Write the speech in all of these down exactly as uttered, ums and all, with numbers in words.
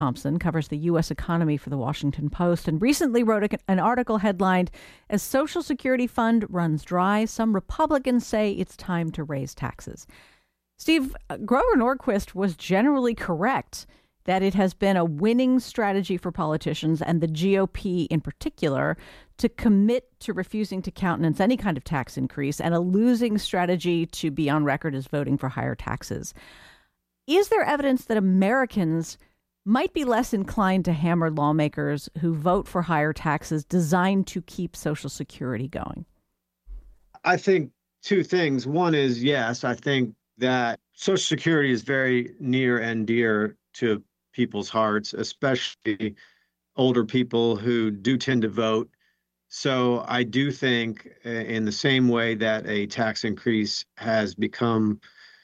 Thompson covers the U S economy for the Washington Post and recently wrote a, an article headlined, "As Social Security Fund Runs Dry, Some Republicans Say It's Time to Raise Taxes." Steve, uh, Grover Norquist was generally correct that it has been a winning strategy for politicians and the G O P in particular to commit to refusing to countenance any kind of tax increase, and a losing strategy to be on record as voting for higher taxes. Is there evidence that Americans might be less inclined to hammer lawmakers who vote for higher taxes designed to keep Social Security going? I think two things. One is, yes, I think that Social Security is very near and dear to people's hearts, especially older people who do tend to vote. So I do think, in the same way that a tax increase has become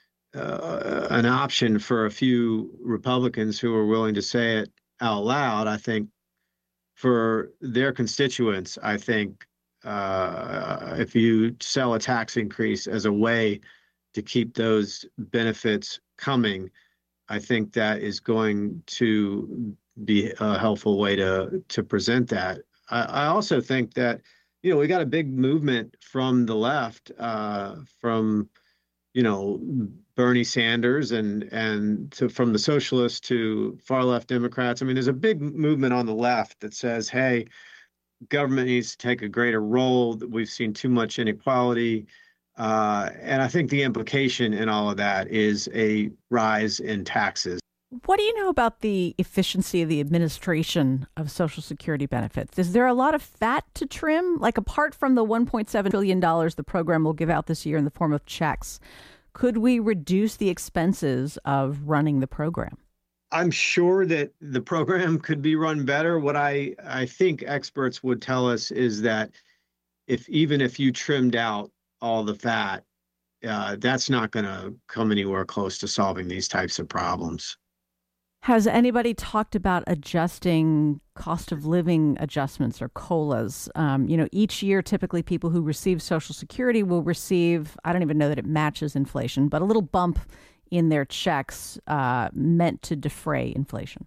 uh, an option for a few Republicans who are willing to say it out loud, I think for their constituents, I think uh, if you sell a tax increase as a way to keep those benefits coming, I think that is going to be a helpful way to to present that. I, I also think that, you know, we got a big movement from the left, uh, from, you know, Bernie Sanders and and to, from the socialists to far left Democrats. I mean, there's a big movement on the left that says, hey, government needs to take a greater role. We've seen too much inequality. Uh, and I think the implication in all of that is a rise in taxes. What do you know about the efficiency of the administration of Social Security benefits? Is there a lot of fat to trim? Like, apart from the one point seven trillion dollars the program will give out this year in the form of checks, could we reduce the expenses of running the program? I'm sure that the program could be run better. What I, I think experts would tell us is that if even if you trimmed out all the fat, uh, that's not going to come anywhere close to solving these types of problems. Has anybody talked about adjusting cost of living adjustments or COLAs? Um, you know, each year, typically people who receive Social Security will receive, I don't even know that it matches inflation, but a little bump in their checks uh, meant to defray inflation.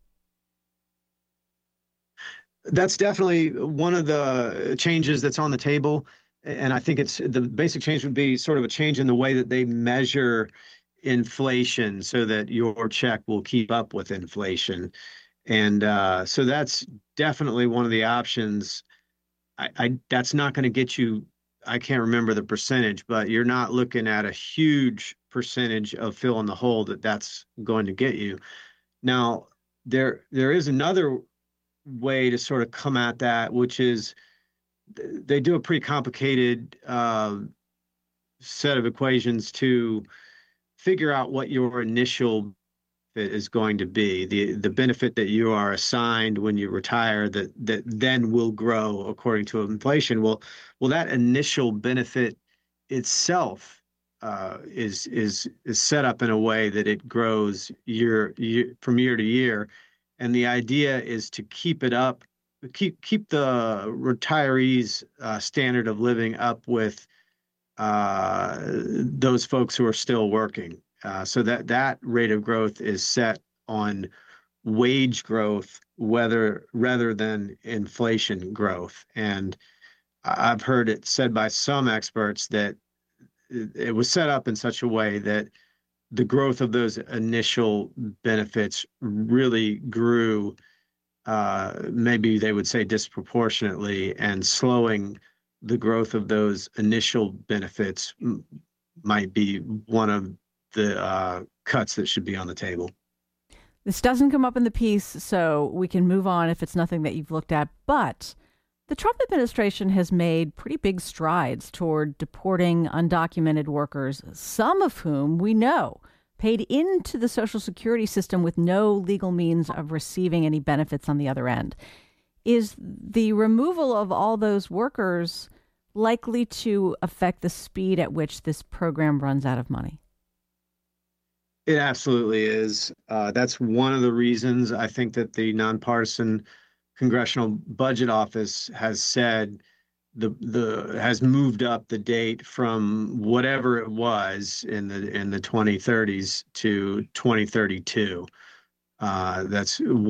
That's definitely one of the changes that's on the table. And I think it's the basic change would be sort of a change in the way that they measure inflation so that your check will keep up with inflation. And uh, so that's definitely one of the options. I, I that's not going to get you, I can't remember the percentage, but you're not looking at a huge percentage of fill in the hole that that's going to get you. Now, there there is another way to sort of come at that, which is they do a pretty complicated uh, set of equations to figure out what your initial benefit is going to be, the the benefit that you are assigned when you retire that that then will grow according to inflation. Well, well, that initial benefit itself uh, is is is set up in a way that it grows year, year from year to year, and the idea is to keep it up. Keep keep the retirees' uh, standard of living up with uh, those folks who are still working, uh, so that that rate of growth is set on wage growth, whether rather than inflation growth. And I've heard it said by some experts that it was set up in such a way that the growth of those initial benefits really grew. Uh, maybe they would say disproportionately, and slowing the growth of those initial benefits m- might be one of the uh, cuts that should be on the table. This doesn't come up in the piece, so we can move on if it's nothing that you've looked at. But the Trump administration has made pretty big strides toward deporting undocumented workers, some of whom we know paid into the Social Security system with no legal means of receiving any benefits on the other end. Is the removal of all those workers likely to affect the speed at which this program runs out of money? It absolutely is. Uh, that's one of the reasons I think that the nonpartisan Congressional Budget Office has said the the has moved up the date from whatever it was in the in the twenty thirties to twenty thirty-two. Uh, that's